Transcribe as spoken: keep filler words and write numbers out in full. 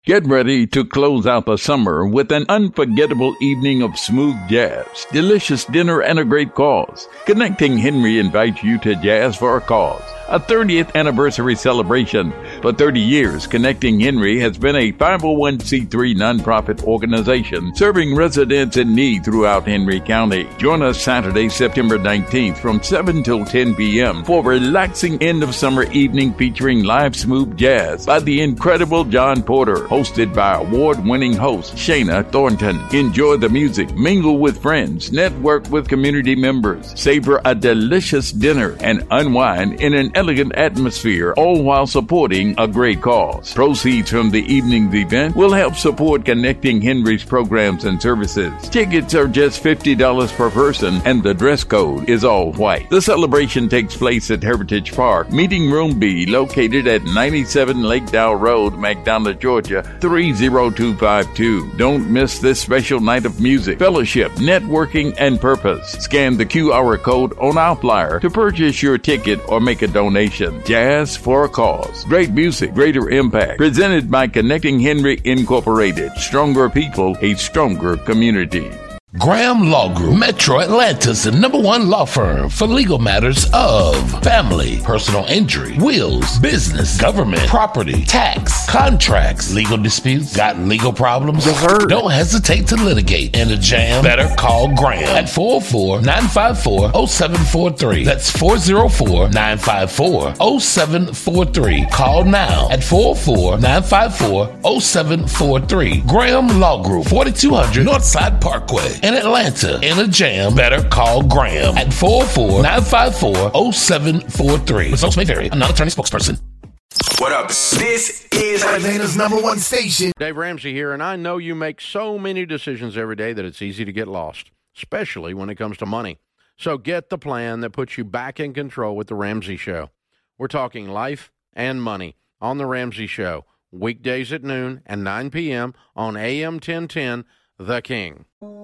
Get ready to close out the summer with an unforgettable evening of smooth jazz, delicious dinner, and a great cause. Connecting Henry invites you to Jazz for a Cause, a thirtieth anniversary celebration. For thirty years, Connecting Henry has been a five oh one c three nonprofit organization serving residents in need throughout Henry County. Join us Saturday, September nineteenth from seven till ten p.m. for a relaxing end-of-summer evening featuring live smooth jazz by the incredible John Porter, hosted by award-winning host Shana Thornton. Enjoy the music, mingle with friends, network with community members, savor a delicious dinner, and unwind in an elegant atmosphere, all while supporting a great cause. Proceeds from the evening's event will help support Connecting Henry's programs and services. Tickets are just fifty dollars per person, and the dress code is all white. The celebration takes place at Heritage Park, Meeting Room B, located at ninety-seven Lakedale Road, McDonough, Georgia, three oh two five two. Don't miss this special night of music, fellowship, networking, and purpose. Scan the Q R code on our flyer to purchase your ticket or make a donation. Jazz for a Cause. Great music, greater impact. Presented by Connecting Henry Incorporated. Stronger people, a stronger community. Graham Law Group, Metro Atlanta's the number one law firm for legal matters of family, personal injury, wills, business, government, property, tax, contracts, legal disputes. Got legal problems? Don't hesitate to litigate in a jam. Better call Graham at four oh four, nine five four, oh seven four three. That's four oh four, nine five four, oh seven four three. Call now at four oh four, nine five four, oh seven four three. Graham Law Group, forty-two hundred Northside Parkway in Atlanta. In a jam, better call Graham at four oh four, nine five four, oh seven four three. Results may vary. I'm not an attorney spokesperson. What up? This is Atlanta's number one station. Dave Ramsey here, and I know you make so many decisions every day that it's easy to get lost, especially when it comes to money. So get the plan that puts you back in control with The Ramsey Show. We're talking life and money on The Ramsey Show, weekdays at noon and nine p.m. on A M ten ten, The King.